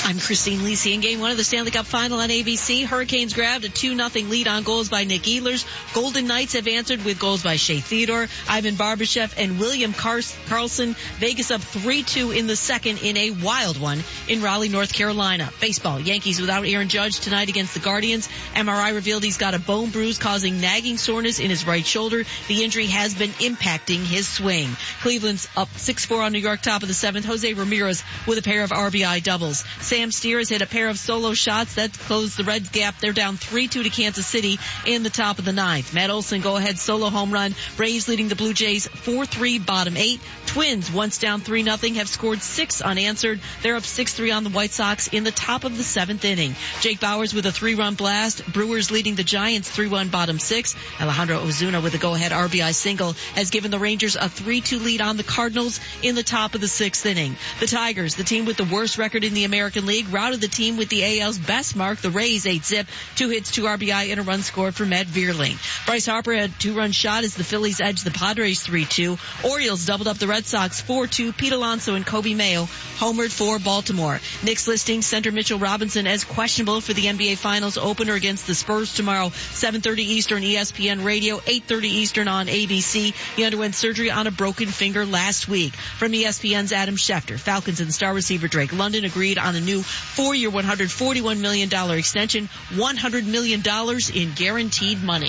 I'm Christine Lisi. In Game 1 of the Stanley Cup Final on ABC, Hurricanes grabbed a 2-0 lead on goals by Nick Ehlers. Golden Knights have answered with goals by Shea Theodore, Ivan Barbashev, and William Karlsson. Vegas up 3-2 in the second in a wild one in Raleigh, North Carolina. Baseball, Yankees without Aaron Judge tonight against the Guardians. MRI revealed he's got a bone bruise causing nagging soreness in his right shoulder. The injury has been impacting his swing. Cleveland's up 6-4 on New York, top of the seventh. Jose Ramirez with a pair of RBI doubles. Sam Steer has hit a pair of solo shots that closed the Reds gap. They're down 3-2 to Kansas City in the top of the ninth. Matt Olson go-ahead solo home run. Braves leading the Blue Jays 4-3, bottom 8. Twins, once down 3-0, have scored 6 unanswered. They're up 6-3 on the White Sox in the top of the 7th inning. Jake Bauers with a 3-run blast. Brewers leading the Giants 3-1, bottom 6. Alejandro Ozuna with a go-ahead RBI single has given the Rangers a 3-2 lead on the Cardinals in the top of the 6th inning. The Tigers, the team with the worst record in the American League, routed the team with the AL's best mark, the Rays 8-zip, 2 hits, 2 RBI, and a run scored for Matt Vierling. Bryce Harper had a 2-run shot as the Phillies edged the Padres 3-2. Orioles doubled up the Red Sox 4-2. Pete Alonso and Kobe Mayo homered for Baltimore. Knicks listing center Mitchell Robinson as questionable for the NBA Finals opener against the Spurs tomorrow, 7:30 Eastern, ESPN Radio, 8:30 Eastern on ABC. He underwent surgery on a broken finger last week. From ESPN's Adam Schefter, Falcons and star receiver Drake London agreed on a new 4-year, $141 million extension, $100 million in guaranteed money.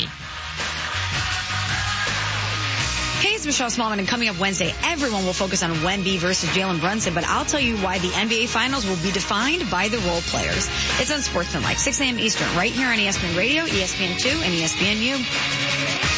Hey, it's Michelle Smallman, and coming up Wednesday, everyone will focus on Wemby versus Jalen Brunson, but I'll tell you why the NBA Finals will be defined by the role players. It's Unsportsmanlike, 6 a.m. Eastern, right here on ESPN Radio, ESPN2, and ESPNU.